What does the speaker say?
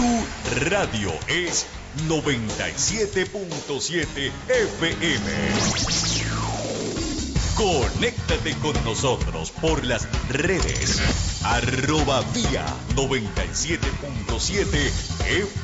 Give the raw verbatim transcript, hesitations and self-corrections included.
Su radio es noventa y siete punto siete F M. Conéctate con nosotros por las redes. Arroba vía noventa y siete punto siete F M.